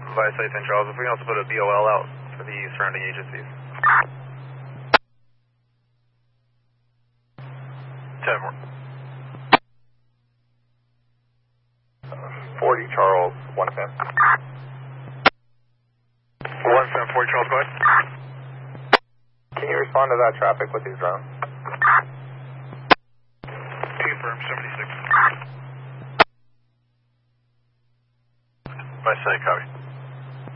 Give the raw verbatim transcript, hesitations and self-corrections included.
Vice Site Saint Charles. If we can also put a B O L out for the surrounding agencies. ten more. forty Charles, one ten. one seven forty Charles, go ahead. Can you respond to that traffic with these drones? Two firm, seventy-six. Vice Site, copy.